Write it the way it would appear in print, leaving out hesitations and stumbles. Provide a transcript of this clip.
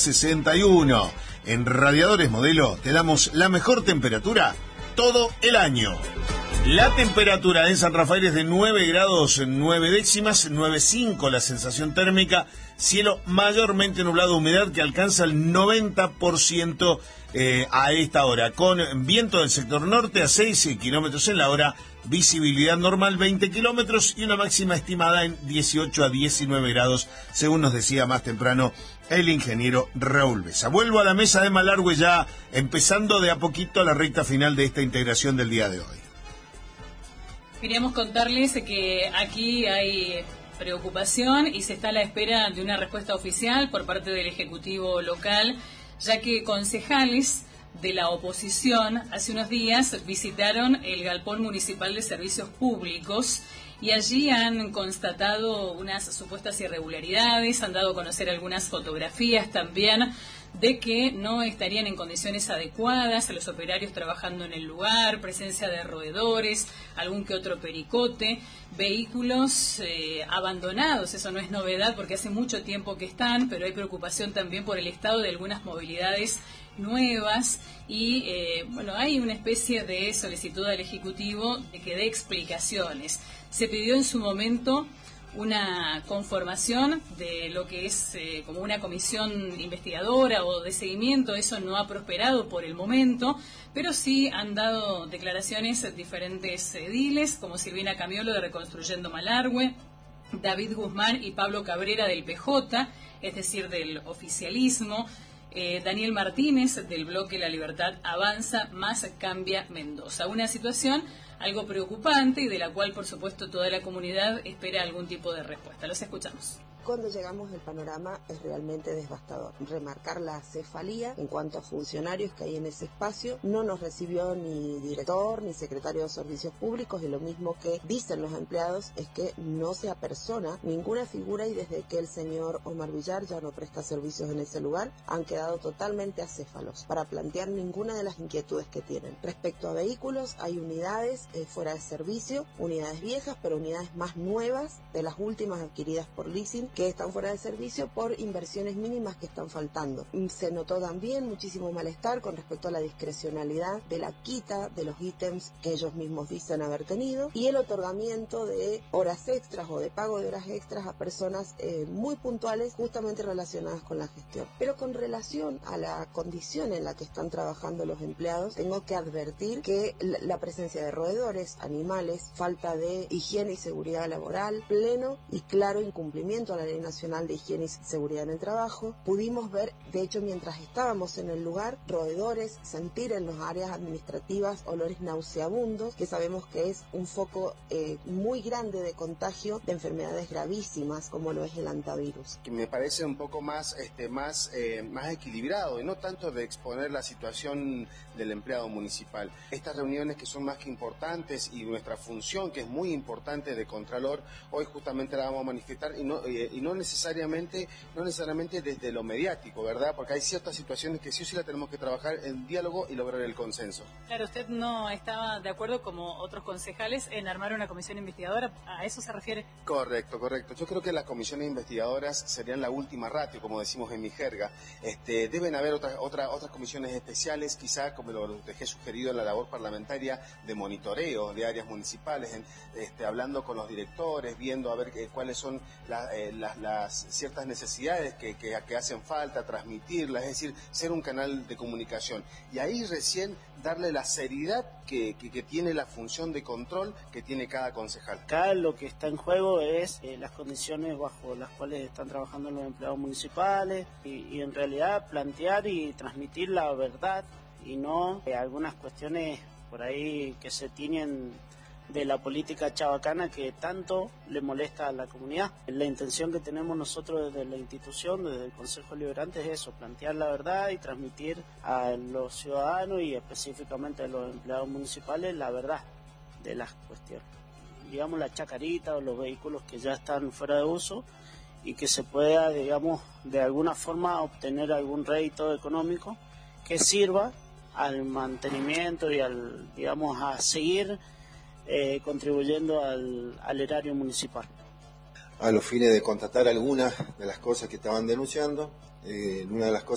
61. En Radiadores Modelo te damos la mejor temperatura todo el año. La temperatura en San Rafael es de 9 grados 9 décimas, 9,5 la sensación térmica, cielo mayormente nublado, humedad que alcanza el 90% a esta hora, con viento del sector norte a 6 kilómetros en la hora, visibilidad normal 20 kilómetros y una máxima estimada en 18 a 19 grados, según nos decía más temprano el ingeniero Raúl Besa. Vuelvo a la mesa de Malargüe ya empezando de a poquito la recta final de esta integración del día de hoy. Queríamos contarles que aquí hay preocupación y se está a la espera de una respuesta oficial por parte del Ejecutivo local, ya que concejales de la oposición hace unos días visitaron el Galpón Municipal de Servicios Públicos y allí han constatado unas supuestas irregularidades, han dado a conocer algunas fotografías también de que no estarían en condiciones adecuadas a los operarios trabajando en el lugar, presencia de roedores, algún que otro pericote, vehículos abandonados. Eso no es novedad porque hace mucho tiempo que están, pero hay preocupación también por el estado de algunas movilidades nuevas y hay una especie de solicitud al Ejecutivo de que dé explicaciones. Se pidió en su momento una conformación de lo que es como una comisión investigadora o de seguimiento. Eso no ha prosperado por el momento, pero sí han dado declaraciones diferentes ediles, como Silvina Camiolo de Reconstruyendo Malargüe, David Guzmán y Pablo Cabrera del PJ, es decir, del oficialismo, Daniel Martínez del bloque La Libertad Avanza más Cambia Mendoza. Una situación algo preocupante y de la cual, por supuesto, toda la comunidad espera algún tipo de respuesta. Los escuchamos. Cuando llegamos el panorama es realmente devastador. Remarcar la cefalía en cuanto a funcionarios que hay en ese espacio. No nos recibió ni director ni secretario de Servicios Públicos y lo mismo que dicen los empleados es que no se apersona ninguna figura y desde que el señor Omar Villar ya no presta servicios en ese lugar han quedado totalmente acéfalos para plantear ninguna de las inquietudes que tienen. Respecto a vehículos, hay unidades fuera de servicio, unidades viejas pero unidades más nuevas de las últimas adquiridas por leasing que están fuera de servicio por inversiones mínimas que están faltando. Se notó también muchísimo malestar con respecto a la discrecionalidad de la quita de los ítems que ellos mismos dicen haber tenido y el otorgamiento de horas extras o de pago de horas extras a personas muy puntuales justamente relacionadas con la gestión. Pero con relación a la condición en la que están trabajando los empleados, tengo que advertir que la presencia de roedores, animales, falta de higiene y seguridad laboral, pleno y claro incumplimiento a la Ley Nacional de Higiene y Seguridad en el Trabajo. Pudimos ver, de hecho, mientras estábamos en el lugar, roedores, sentir en las áreas administrativas olores nauseabundos, que sabemos que es un foco muy grande de contagio de enfermedades gravísimas, como lo es el hantavirus. Que me parece un poco más equilibrado y no tanto de exponer la situación del empleado municipal. Estas reuniones que son más que importantes y nuestra función, que es muy importante de Contralor, hoy justamente la vamos a manifestar y no necesariamente desde lo mediático, ¿verdad? Porque hay ciertas situaciones que sí o sí la tenemos que trabajar en diálogo y lograr el consenso. Claro, usted no estaba de acuerdo, como otros concejales, en armar una comisión investigadora. ¿A eso se refiere? Correcto. Yo creo que las comisiones investigadoras serían la última ratio, como decimos en mi jerga. Deben haber otras comisiones especiales, quizá como lo dejé sugerido en la labor parlamentaria de monitoreo de áreas municipales, hablando con los directores, viendo a ver cuáles son las ciertas necesidades que hacen falta, transmitirlas, es decir, ser un canal de comunicación. Y ahí recién darle la seriedad que tiene la función de control que tiene cada concejal. Acá lo que está en juego es las condiciones bajo las cuales están trabajando los empleados municipales y en realidad plantear y transmitir la verdad y no algunas cuestiones por ahí que se tienen de la política chabacana que tanto le molesta a la comunidad. La intención que tenemos nosotros desde la institución, desde el Consejo Liberante, es eso, plantear la verdad y transmitir a los ciudadanos y específicamente a los empleados municipales la verdad de las cuestiones. Digamos, la chacarita o los vehículos que ya están fuera de uso y que se pueda, digamos, de alguna forma obtener algún rédito económico que sirva al mantenimiento y a seguir contribuyendo al erario municipal. A los fines de constatar algunas de las cosas que estaban denunciando, una de las cosas